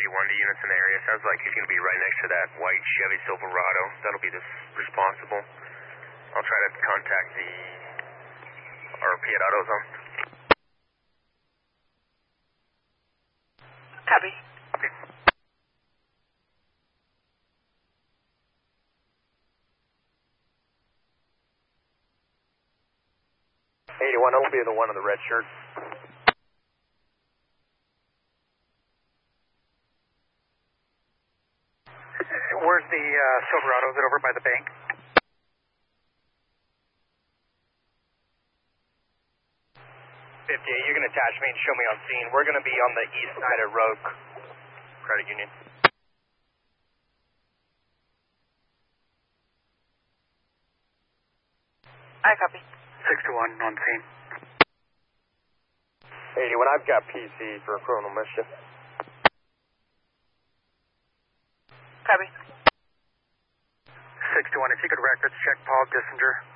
to units in the area. Sounds like he's going to be right next to that white Chevy Silverado. That'll be the responsible. I'll try to contact the RP at AutoZone. Copy. Okay. 81, it'll be the one in the red shirt. Where's the Silverado? Is it over by the bank? You're going to attach me and show me on scene. We're going to be on the east side of Rogue Credit Union. I copy. 6-1 on scene. 81, I've got PC for a criminal mischief. Copy. 6-1, if you could records check Paul Dissinger.